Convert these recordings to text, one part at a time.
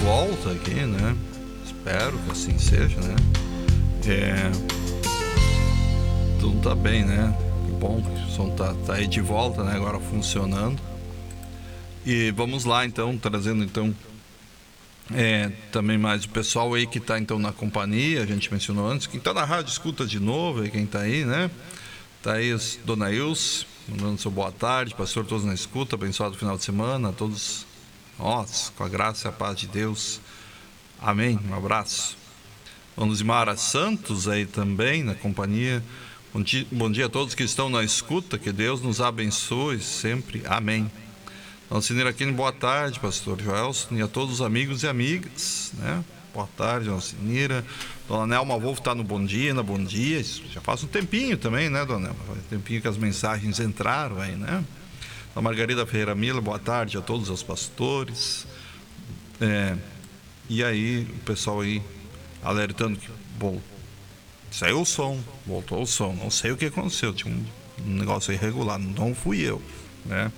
volta aqui, né? Espero que assim seja, né? Tudo tá bem, né? Que bom que o som tá aí de volta, né? Agora funcionando. E vamos lá, então, trazendo, então, também mais o pessoal aí que tá, então, na companhia. A gente mencionou antes. Quem tá na rádio, escuta de novo, aí quem tá aí, né? Tá aí Dona Ilse, mandando seu boa tarde. Pastor, todos na escuta, abençoado final de semana. A todos nós, com a graça e a paz de Deus. Amém. Um abraço. Dona Zimara Santos aí também na companhia. Bom dia a todos que estão na escuta. Que Deus nos abençoe sempre. Amém. Dona Cineira Aquino, boa tarde, pastor Joelson, e a todos os amigos e amigas, né? Boa tarde, Dona Cineira. Dona Nelma Wolf está no Bom Dia, na Bom Dia. Isso já faz um tempinho também, né, Dona Nelma? Faz um tempinho que as mensagens entraram aí, né? Dona Margarida Ferreira Mila, boa tarde a todos os pastores. E aí, o pessoal aí alertando que saiu o som, voltou o som. Não sei o que aconteceu, tinha um negócio irregular, não fui eu, né?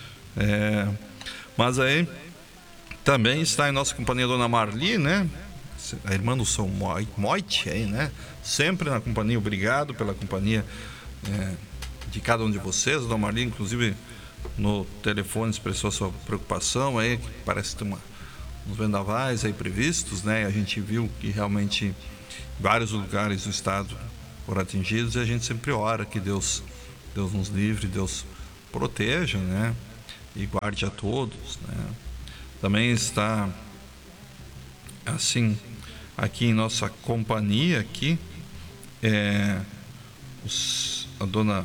Mas aí também está em nossa companhia a Dona Marli, né? A irmã do São Moite aí, né? Sempre na companhia, obrigado pela companhia de cada um de vocês. A Dona Marli, inclusive, no telefone expressou a sua preocupação aí, que parece ter uns vendavais aí previstos, né? E a gente viu que realmente vários lugares do estado foram atingidos, e a gente sempre ora que Deus nos livre, Deus proteja, né? E guarde a todos, né? Também está assim aqui em nossa companhia aqui a Dona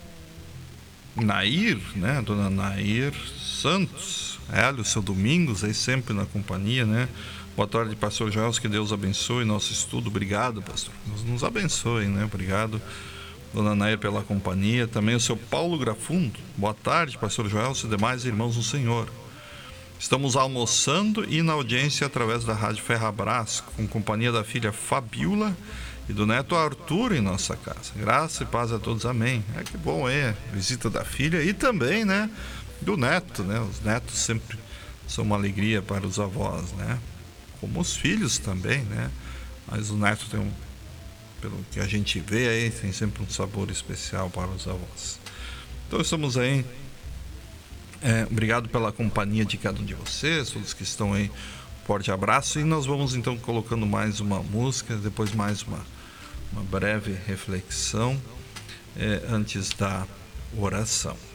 Nair, né? A Dona Nair Santos, ela e o seu Domingos aí sempre na companhia, né? Boa tarde, pastor Joelson, que Deus abençoe nosso estudo. Obrigado, pastor. Deus nos abençoe, né? Obrigado, Dona Nair, pela companhia. Também o seu Paulo Grafundo. Boa tarde, pastor Joelson e demais irmãos do Senhor. Estamos almoçando e na audiência através da Rádio Ferrabras, com companhia da filha Fabiola e do neto Arthur em nossa casa. Graça e paz a todos, amém. Que bom, visita da filha e também, né, do neto, né? Os netos sempre são uma alegria para os avós, né? Como os filhos também, né? Mas o neto tem pelo que a gente vê aí, tem sempre um sabor especial para os avós. Então estamos aí. Obrigado pela companhia de cada um de vocês, todos que estão aí. Forte abraço. E nós vamos então colocando mais uma música, depois mais uma breve reflexão antes da oração.